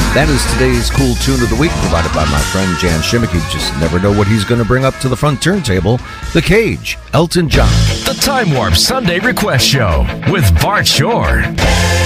That is today's cool tune of the week, provided by my friend Jan Shimmick. You just never know what he's going to bring up to the front turntable. The Cage, Elton John. The Time Warp Sunday Request Show with Bart Shore.